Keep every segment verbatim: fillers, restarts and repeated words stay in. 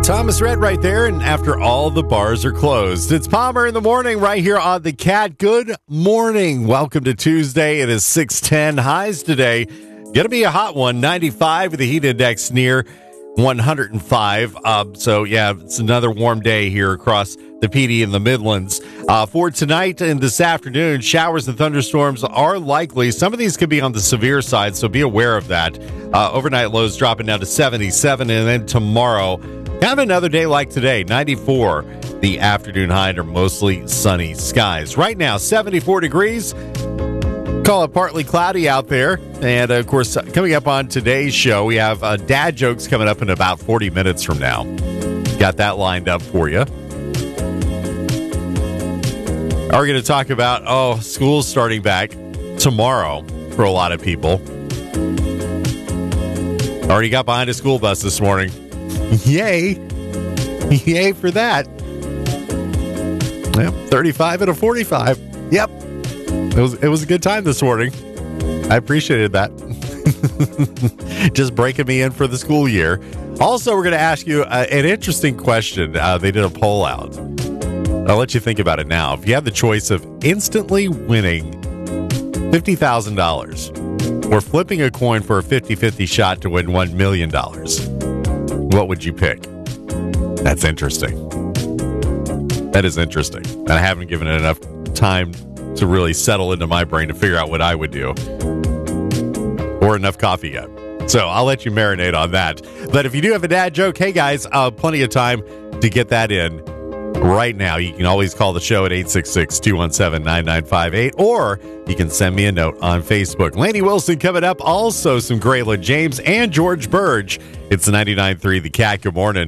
Thomas Rhett right there, and after all the bars are closed. It's Palmer in the morning right here on the Cat. Good morning. Welcome to Tuesday. It is six ten. Highs today. Going to be a hot one. ninety-five with the heat index near one hundred five. Uh, so, yeah, it's another warm day here across the P D and the Midlands. Uh, for tonight and this afternoon, showers and thunderstorms are likely. Some of these could be on the severe side, so be aware of that. Uh, overnight lows dropping down to seventy-seven, and then tomorrow, kind of another day like today, ninety-four. The afternoon high under mostly sunny skies. Right now, seventy-four degrees. Call it partly cloudy out there. And, of course, coming up on today's show, we have uh, dad jokes coming up in about forty minutes from now. Got that lined up for you. We're going to talk about, oh, school's starting back tomorrow for a lot of people. Already got behind a school bus this morning. Yay. Yay for that. Yep, thirty-five and a forty-five. Yep. It was it was a good time this morning. I appreciated that. Just breaking me in for the school year. Also, we're going to ask you uh, an interesting question. Uh, they did a poll out. I'll let you think about it now. If you had the choice of instantly winning fifty thousand dollars or flipping a coin for a fifty-fifty shot to win one million dollars, what would you pick? That's interesting. That is interesting. And I haven't given it enough time to really settle into my brain to figure out what I would do. Or enough coffee yet. So I'll let you marinate on that. But if you do have a dad joke, hey guys, uh, plenty of time to get that in right now. You can always call the show at eight six six, two one seven, nine nine five eight, or you can send me a note on Facebook. Lainey Wilson coming up. Also some Grayla James and George Burge. It's the ninety-nine point three The Cat. Good morning.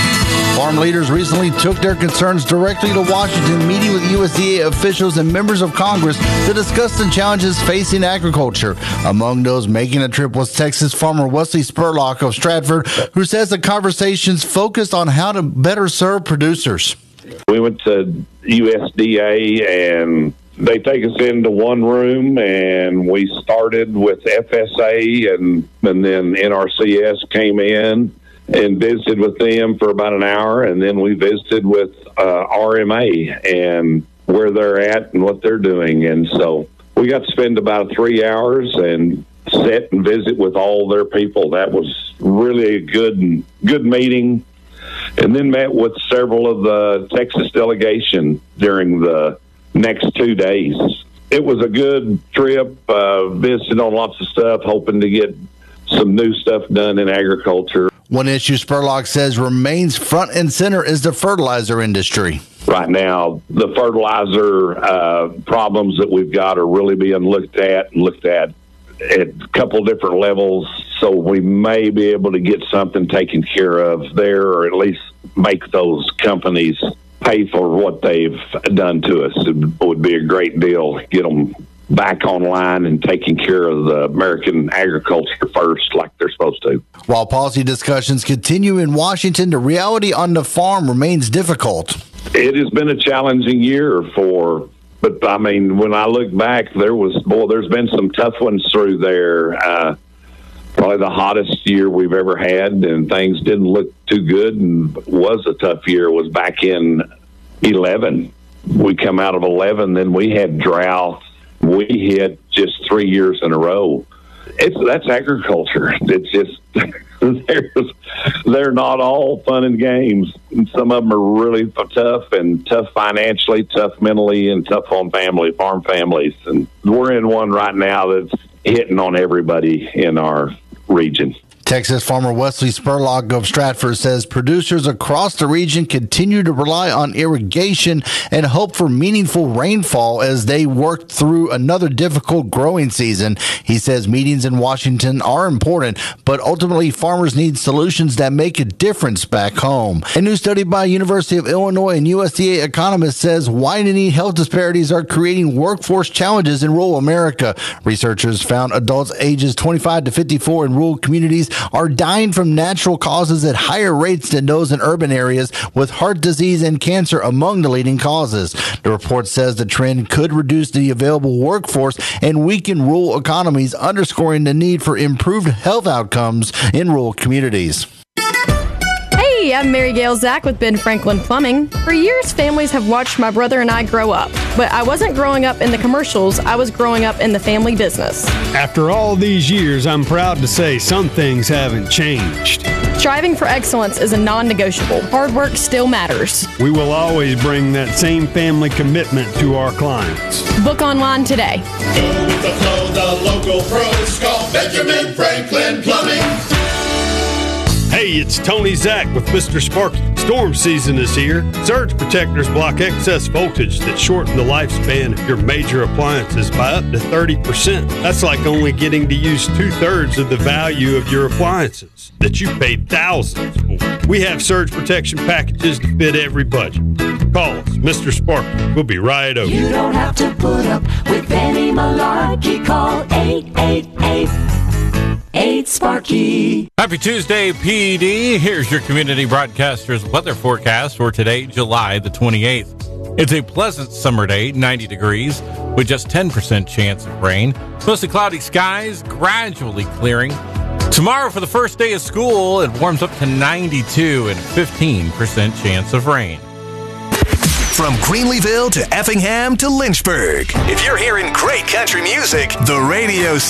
Farm leaders recently took their concerns directly to Washington, meeting with U S D A officials and members of Congress to discuss the challenges facing agriculture. Among those making a trip was Texas farmer Wesley Spurlock of Stratford, who says the conversations focused on how to better serve producers. We went to U S D A and they take us into one room, and we started with F S A, and, and then N R C S came in and visited with them for about an hour, and then we visited with uh, R M A and where they're at and what they're doing. And so we got to spend about three hours and sit and visit with all their people. That was really a good, good meeting. And then met with several of the Texas delegation during the next two days. It was a good trip, uh, visited on lots of stuff, hoping to get some new stuff done in agriculture. One issue Spurlock says remains front and center is the fertilizer industry. Right now, the fertilizer uh, problems that we've got are really being looked at and looked at at a couple different levels, so we may be able to get something taken care of there, or at least make those companies pay for what they've done to us. It would be a great deal, get them back online and taking care of the American agriculture first like they're supposed to. While policy discussions continue in Washington, the reality on the farm remains difficult. It has been a challenging year for, but I mean, when I look back, there was, boy, there's been some tough ones through there. Uh, probably the hottest year we've ever had, and things didn't look too good, and was a tough year, was back in eleven. We come out of eleven, then we had drought. We hit just three years in a row. It's that's agriculture. It's just they're, they're not all fun and games. And some of them are really tough, and tough financially, tough mentally, and tough on family, farm families. And we're in one right now that's hitting on everybody in our region. Texas farmer Wesley Spurlock of Stratford says producers across the region continue to rely on irrigation and hope for meaningful rainfall as they work through another difficult growing season. He says meetings in Washington are important, but ultimately farmers need solutions that make a difference back home. A new study by University of Illinois and U S D A economist says widening health disparities are creating workforce challenges in rural America. Researchers found adults ages twenty-five to fifty-four in rural communities are dying from natural causes at higher rates than those in urban areas, with heart disease and cancer among the leading causes. The report says the trend could reduce the available workforce and weaken rural economies, underscoring the need for improved health outcomes in rural communities. Hey, Hey, I'm Mary Gail Zach with Ben Franklin Plumbing. For years, families have watched my brother and I grow up. But I wasn't growing up in the commercials, I was growing up in the family business. After all these years, I'm proud to say some things haven't changed. Striving for excellence is a non-negotiable. Hard work still matters. We will always bring that same family commitment to our clients. Book online today. Go with the flow, the local pros. Call Benjamin Franklin Plumbing. Hey, it's Tony Zach with Mister Sparky. Storm season is here. Surge protectors block excess voltage that shorten the lifespan of your major appliances by up to thirty percent. That's like only getting to use two-thirds of the value of your appliances that you paid thousands for. We have surge protection packages to fit every budget. Call us, Mister Sparky. We'll be right over. You don't have to put up with any malarkey. Call eight eight eight, eight Sparky. Happy Tuesday, P D. Here's your community broadcaster's weather forecast for today, July the twenty-eighth. It's a pleasant summer day, ninety degrees, with just ten percent chance of rain. Mostly cloudy skies, gradually clearing. Tomorrow, for the first day of school, it warms up to ninety-two and a fifteen percent chance of rain. From Greenleeville to Effingham to Lynchburg, if you're hearing great country music, the radio